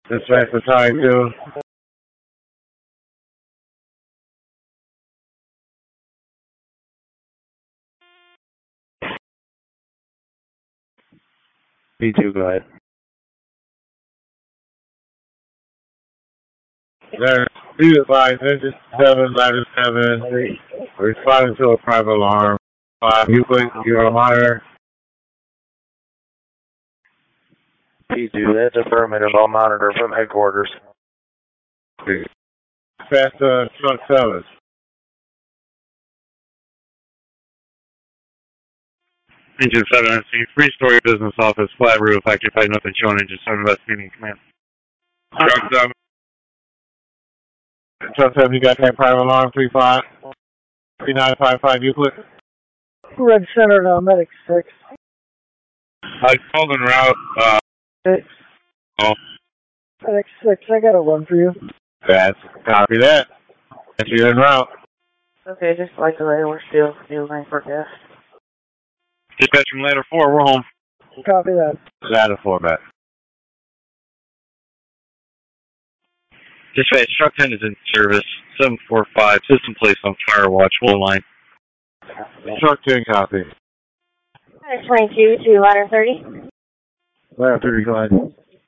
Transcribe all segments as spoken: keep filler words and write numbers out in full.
Dispatch the time too. P two, go ahead. There, P five, engine seven, ladder seven, responding to a private alarm. Five, you put you're a monitor. P two, that's affirmative. I'll monitor from headquarters. Dispatch uh, truck seven. Engine seven, I see three-story business office, flat roof, occupied, nothing shown. Engine seven, investigating command. Truck seven. Truck seven, you got that private alarm, three five, three nine five five Euclid. Red Center, now, medic six. I called en route, uh, Six. oh. Medic six, I got a run for you. That's, copy that. That's you en route. Okay, just like the way we're still new line forecast. Dispatch from ladder four, we're home. Copy that. Ladder four, back. Dispatch, truck ten is in service, seven four five, system placed on fire watch, hold line. Truck ten, copy. Ladder twenty-two to ladder thirty. Ladder thirty, go ahead.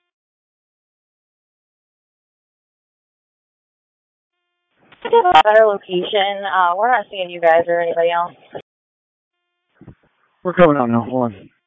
Better location. Uh, we're not seeing you guys or anybody else. We're coming out now, hold on.